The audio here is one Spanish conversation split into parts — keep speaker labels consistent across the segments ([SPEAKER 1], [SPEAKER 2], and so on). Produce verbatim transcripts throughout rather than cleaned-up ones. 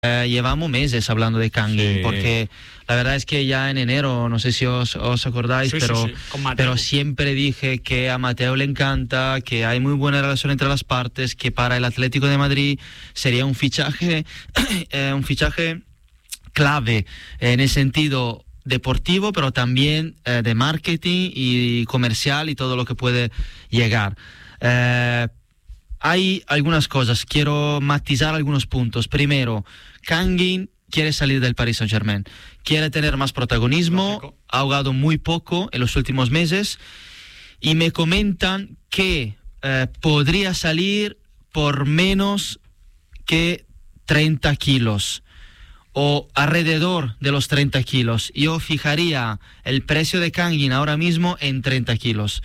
[SPEAKER 1] Eh, llevamos meses hablando de Kangin,
[SPEAKER 2] sí.
[SPEAKER 1] porque la verdad es que ya en enero, no sé si os, os acordáis,
[SPEAKER 3] sí,
[SPEAKER 1] pero,
[SPEAKER 3] sí, sí.
[SPEAKER 1] pero siempre dije que a Mateo le encanta, que hay muy buena relación entre las partes, que para el Atlético de Madrid sería un fichaje, eh, un fichaje clave en el sentido deportivo, pero también eh, de marketing y comercial y todo lo que puede llegar. Eh, Hay algunas cosas, quiero matizar algunos puntos. Primero, Kangin quiere salir del Paris Saint-Germain, quiere tener más protagonismo,
[SPEAKER 3] Lógico.
[SPEAKER 1] ha jugado muy poco en los últimos meses y me comentan que eh, podría salir por menos que treinta kilos o alrededor de los treinta kilos. Yo fijaría el precio de Kangin ahora mismo en treinta kilos.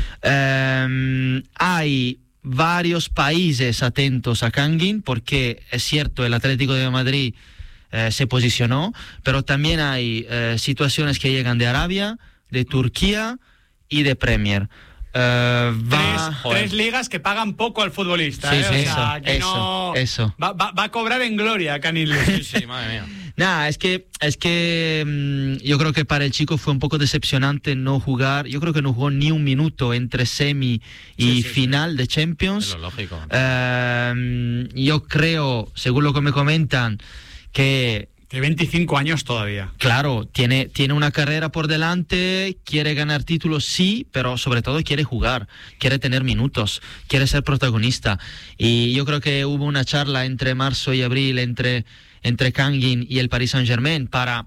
[SPEAKER 1] Eh, hay varios países atentos a Kangin porque es cierto, el Atlético de Madrid eh, se posicionó, pero también hay eh, situaciones que llegan de Arabia, de Turquía y de Premier. Uh, va,
[SPEAKER 3] tres, tres ligas que pagan poco al futbolista.
[SPEAKER 1] Sí,
[SPEAKER 3] ¿eh?
[SPEAKER 1] sí,
[SPEAKER 3] o sea,
[SPEAKER 1] eso,
[SPEAKER 3] que
[SPEAKER 1] eso,
[SPEAKER 3] no...
[SPEAKER 1] eso.
[SPEAKER 3] Va, va, va a cobrar en gloria, Canillo.
[SPEAKER 2] Sí, sí, madre mía.
[SPEAKER 1] Nah, es que, es que mmm, yo creo que para el chico fue un poco decepcionante no jugar. Yo creo que no jugó ni un minuto entre semi y
[SPEAKER 3] sí, sí,
[SPEAKER 1] final
[SPEAKER 3] sí.
[SPEAKER 1] de Champions.
[SPEAKER 2] Es lo lógico.
[SPEAKER 1] Uh, yo creo, según lo que me comentan, que
[SPEAKER 3] De veinticinco años todavía.
[SPEAKER 1] claro, tiene, tiene una carrera por delante, quiere ganar títulos, sí, pero sobre todo quiere jugar, quiere tener minutos, quiere ser protagonista. Y yo creo que hubo una charla entre marzo y abril entre, entre Kangin y el Paris Saint-Germain para,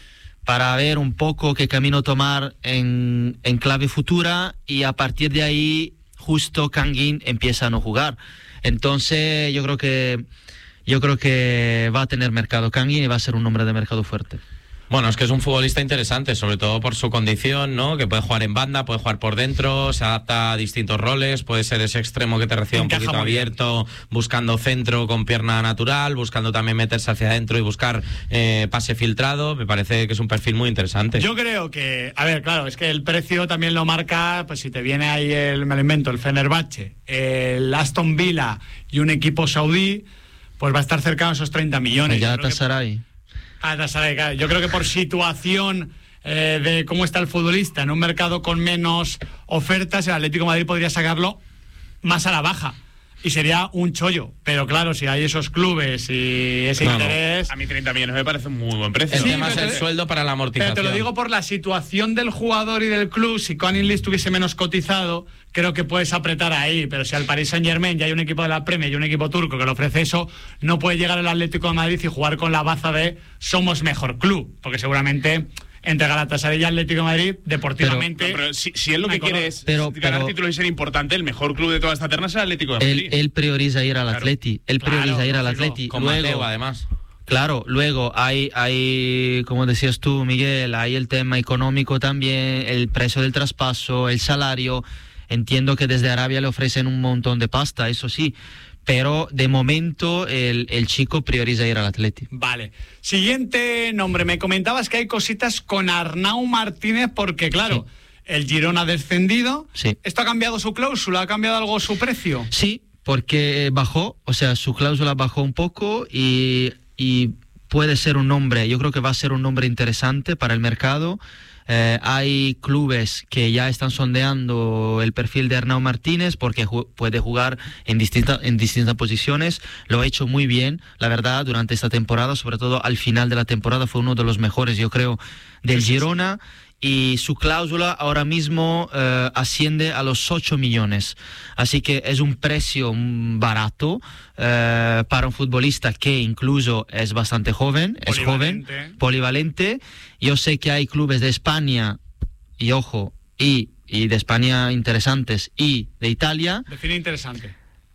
[SPEAKER 1] para ver un poco qué camino tomar en, en clave futura, y a partir de ahí justo Kangin empieza a no jugar. Entonces yo creo que Yo creo que va a tener mercado Kangin y va a ser un hombre de mercado fuerte.
[SPEAKER 2] Bueno, es que es un futbolista interesante, sobre todo por su condición, ¿no? Que puede jugar en banda, puede jugar por dentro, se adapta a distintos roles, puede ser ese extremo que te recibe un
[SPEAKER 3] Encaja
[SPEAKER 2] poquito
[SPEAKER 3] muy
[SPEAKER 2] abierto, buscando centro con pierna natural, buscando también meterse hacia adentro y buscar eh, pase filtrado. Me parece que es un perfil muy interesante.
[SPEAKER 3] Yo creo que, a ver, claro, es que el precio también lo marca, pues si te viene ahí el, me lo invento, el Fenerbahce, el Aston Villa y un equipo saudí, pues va a estar cercano a esos treinta millones.
[SPEAKER 1] Ya
[SPEAKER 3] Yo creo que-
[SPEAKER 1] Tasaray.
[SPEAKER 3] Ah, Tasaray, claro. Yo creo que por situación eh, de cómo está el futbolista en un mercado con menos ofertas, el Atlético de Madrid podría sacarlo más a la baja. Y sería un chollo. Pero claro, si hay esos clubes y ese
[SPEAKER 2] No, no.
[SPEAKER 3] interés...
[SPEAKER 4] A mí treinta millones me parece un muy buen precio.
[SPEAKER 2] El
[SPEAKER 3] Sí,
[SPEAKER 2] tema es
[SPEAKER 3] pero
[SPEAKER 2] el
[SPEAKER 3] te-
[SPEAKER 2] sueldo para la amortización.
[SPEAKER 3] Pero te lo digo por la situación del jugador y del club. Si Conin Lee estuviese menos cotizado, creo que puedes apretar ahí. Pero si al Paris Saint-Germain ya hay un equipo de la Premier y un equipo turco que le ofrece eso, no puede llegar el Atlético de Madrid y jugar con la baza de somos mejor club. Porque seguramente entre Galatasaray y Atlético de Madrid, deportivamente...
[SPEAKER 4] No, pero si, si él lo
[SPEAKER 3] no
[SPEAKER 4] que
[SPEAKER 3] hay color.
[SPEAKER 4] quiere es
[SPEAKER 1] Pero-
[SPEAKER 4] ganar
[SPEAKER 1] pero-
[SPEAKER 4] títulos y ser importante, el mejor club de toda esta terna es el Atlético de Madrid.
[SPEAKER 1] Él, él prioriza ir al
[SPEAKER 4] Claro.
[SPEAKER 1] Atleti, él
[SPEAKER 3] Claro,
[SPEAKER 1] prioriza ir al
[SPEAKER 3] lógico.
[SPEAKER 1] Atleti.
[SPEAKER 2] Con
[SPEAKER 1] Luego,
[SPEAKER 2] Mateo, además.
[SPEAKER 1] claro, luego hay, hay, como decías tú, Miguel, hay el tema económico también, el precio del traspaso, el salario. Entiendo que desde Arabia le ofrecen un montón de pasta, eso sí, pero de momento el, el chico prioriza ir al Atleti.
[SPEAKER 3] Vale. Siguiente nombre. Me comentabas que hay cositas con Arnau Martínez porque, claro,
[SPEAKER 1] Sí.
[SPEAKER 3] el Girona ha descendido.
[SPEAKER 1] Sí.
[SPEAKER 3] ¿Esto ha cambiado su cláusula? ¿Ha cambiado algo su precio?
[SPEAKER 1] Sí, porque bajó, o sea, su cláusula bajó un poco y, y puede ser un nombre, yo creo que va a ser un nombre interesante para el mercado. Eh, hay clubes que ya están sondeando el perfil de Arnau Martínez porque ju- puede jugar en, distinta, en distintas posiciones. Lo ha hecho muy bien, la verdad, durante esta temporada, sobre todo al final de la temporada fue uno de los mejores, yo creo, del Girona. Y su cláusula ahora mismo eh, asciende a los ocho millones. Así que es un precio mm, barato eh, para un futbolista que incluso es bastante joven, es joven,
[SPEAKER 3] Polivalente.
[SPEAKER 1] polivalente. Yo sé que hay clubes de España, y ojo, y, y de España interesantes, y de Italia,
[SPEAKER 3] Define interesante.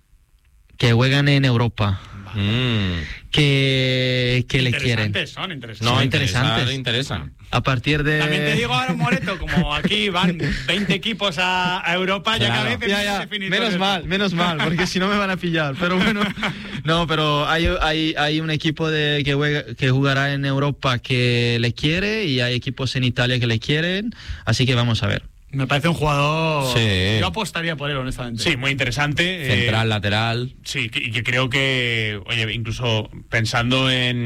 [SPEAKER 1] que juegan en Europa,
[SPEAKER 2] Mm.
[SPEAKER 1] que, que le quieren.
[SPEAKER 3] Interesantes son, interesantes.
[SPEAKER 2] No,
[SPEAKER 1] Son
[SPEAKER 2] interesantes.
[SPEAKER 1] interesantes.
[SPEAKER 2] Interesan.
[SPEAKER 1] A partir de...
[SPEAKER 3] También te digo ahora, Moreto, como aquí van veinte equipos a, a Europa, ya
[SPEAKER 2] Claro.
[SPEAKER 3] que a veces
[SPEAKER 1] Ya,
[SPEAKER 3] es
[SPEAKER 1] ya,
[SPEAKER 3] definitorio.
[SPEAKER 1] menos mal, menos mal, porque si no me van a pillar. Pero bueno, no, pero hay, hay, hay un equipo de, que, juega, que jugará en Europa que le quiere y hay equipos en Italia que le quieren, así que vamos a ver.
[SPEAKER 3] Me parece un jugador...
[SPEAKER 2] Sí.
[SPEAKER 3] Yo apostaría por él, honestamente.
[SPEAKER 4] Sí, muy interesante.
[SPEAKER 2] Central,
[SPEAKER 4] eh,
[SPEAKER 2] lateral.
[SPEAKER 4] Sí, y que creo que, oye, incluso pensando en